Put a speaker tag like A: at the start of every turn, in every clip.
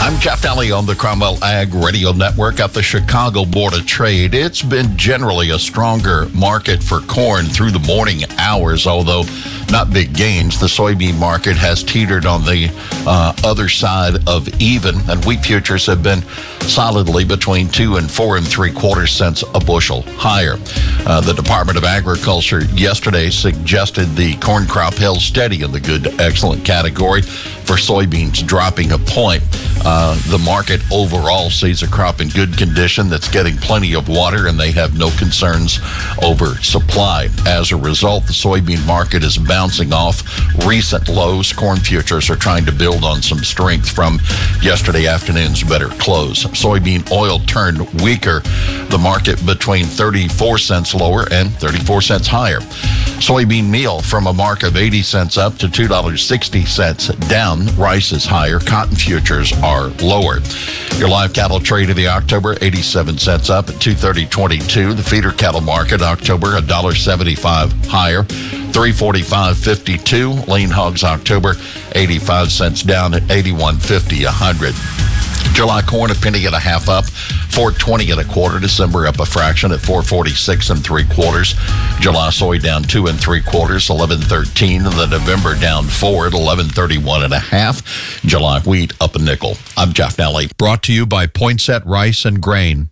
A: I'm Jeff Daly on the Cromwell Ag Radio Network at the Chicago Board of Trade. It's been generally a stronger market for corn through the morning hours, although not big gains. The soybean market has teetered on the other side of even, and wheat futures have been solidly between 2 and 4 3/4 cents a bushel higher. The Department of Agriculture yesterday suggested the corn crop held steady in the good, excellent category, for soybeans dropping a point. The market overall sees a crop in good condition that's getting plenty of water, and they have no concerns over supply. As a result, the soybean market is bouncing off recent lows. Corn futures are trying to build on some strength from yesterday afternoon's better close. Soybean oil turned weaker. The market between 34 cents lower and 34 cents higher. Soybean meal from a mark of 80 cents up to $2.60 down. Rice is higher. Cotton futures are lower. Your live cattle trade of the October, 87 cents up at 230.22. The feeder cattle market, October, $1.75 higher, 345.52. Lean hogs, October, 85 cents down at 81.50 a hundred. July corn, a penny and a half up, 4.20 1/4. December up a fraction at 4.46 3/4. July soy down 2 3/4, 11.13. And the November down 4 at 11.31 1/2. July wheat up a nickel. I'm Jeff Daly. Brought to you by Poinsett Rice and Grain,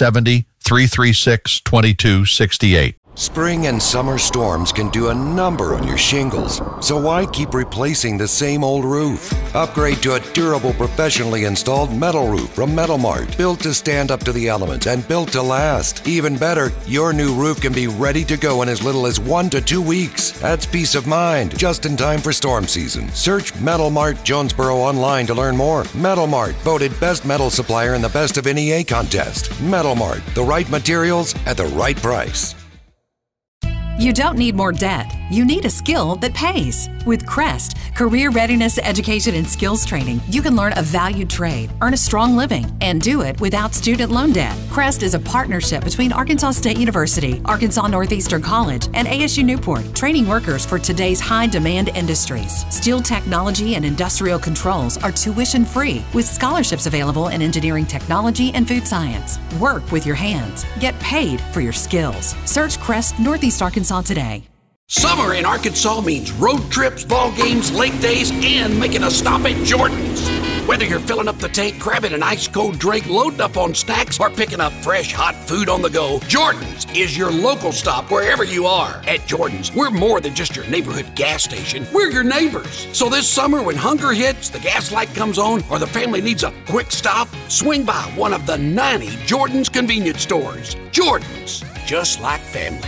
A: 870-336-2268.
B: Spring and summer storms can do a number on your shingles, so why keep replacing the same old roof? Upgrade to a durable, professionally installed metal roof from Metal Mart, built to stand up to the elements and built to last. Even better, your new roof can be ready to go in as little as 1 to 2 weeks. That's peace of mind, just in time for storm season. Search Metal Mart Jonesboro online to learn more. Metal Mart, voted best metal supplier in the Best of NEA contest. Metal Mart, the right materials at the right price.
C: You don't need more debt. You need a skill that pays. With Crest, Career Readiness Education and Skills Training, you can learn a valued trade, earn a strong living, and do it without student loan debt. Crest is a partnership between Arkansas State University, Arkansas Northeastern College, and ASU Newport, training workers for today's high-demand industries. Steel technology and industrial controls are tuition-free, with scholarships available in engineering technology and food science. Work with your hands. Get paid for your skills. Search Crest Northeast Arkansas today.
D: Summer in Arkansas means road trips, ball games, lake days, and making a stop at Jordan's. Whether you're filling up the tank, grabbing an ice-cold drink, loading up on snacks, or picking up fresh, hot food on the go, Jordan's is your local stop wherever you are. At Jordan's, we're more than just your neighborhood gas station. We're your neighbors. So this summer, when hunger hits, the gas light comes on, or the family needs a quick stop, swing by one of the 90 Jordan's convenience stores. Jordan's, just like family.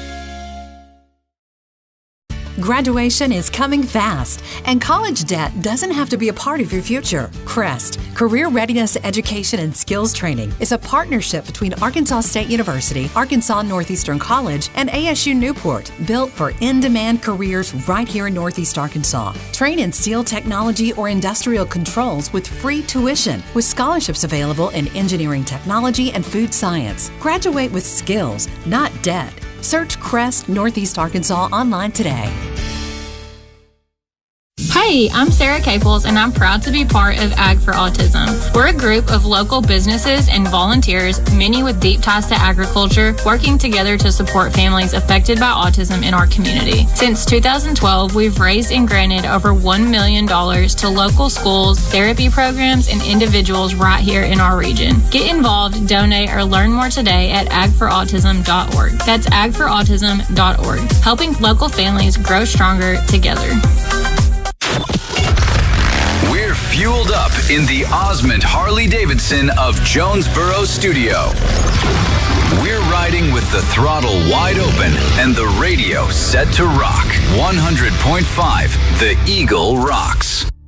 C: Graduation is coming fast, and college debt doesn't have to be a part of your future. Crest, Career Readiness Education and Skills Training, is a partnership between Arkansas State University, Arkansas Northeastern College, and ASU Newport, built for in-demand careers right here in Northeast Arkansas. Train in steel technology or industrial controls with free tuition, with scholarships available in engineering technology and food science. Graduate with skills, not debt. Search Crest Northeast Arkansas online today.
E: Hey, I'm Sarah Caples, and I'm proud to be part of Ag for Autism. We're a group of local businesses and volunteers, many with deep ties to agriculture, working together to support families affected by autism in our community. Since 2012, we've raised and granted over $1 million to local schools, therapy programs, and individuals right here in our region. Get involved, donate, or learn more today at agforautism.org. That's agforautism.org, helping local families grow stronger together.
F: We're fueled up in the Osmond Harley-Davidson of Jonesboro Studio. We're riding with the throttle wide open and the radio set to rock. 100.5, The Eagle rocks.